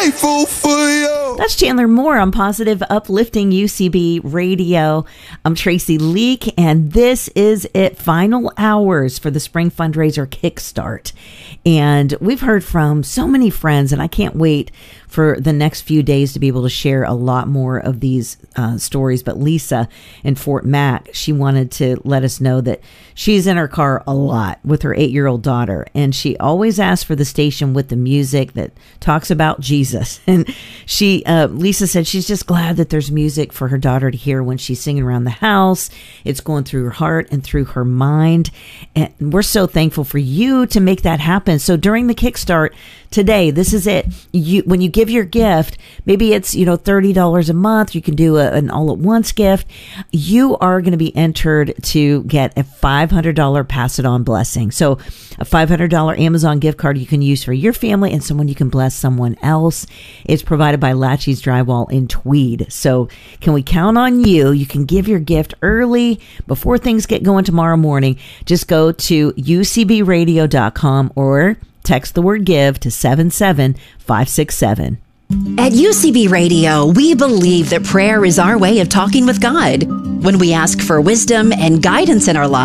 grateful for you. That's Chandler Moore on Positive Uplifting UCB Radio. I'm Tracy Leak, and this is it. Final hours for the Spring Fundraiser Kickstart. And we've heard from so many friends, and I can't wait for the next few days to be able to share a lot more of these stories. But Lisa in Fort Mac, she wanted to let us know that she's in her car a lot with her 8-year-old daughter, and she always asks for the station with the music that talks about Jesus. And she, Lisa said she's just glad that there's music for her daughter to hear when she's singing around the house. It's going through her heart and through her mind. And we're so thankful for you to make that happen. So during the Kickstart today, this is it. When you give your gift, maybe it's, $30 a month. You can do an all-at-once gift. You are going to be entered to get a $500 Pass It On blessing. So a $500 Amazon gift card you can use for your family and someone you can bless someone else. It's provided by Latchy's Drywall in Tweed. So can we count on you? You can give your gift early before things get going tomorrow morning. Just go to ucbradio.com or text the word give to 77567. At UCB Radio, we believe that prayer is our way of talking with God. When we ask for wisdom and guidance in our lives,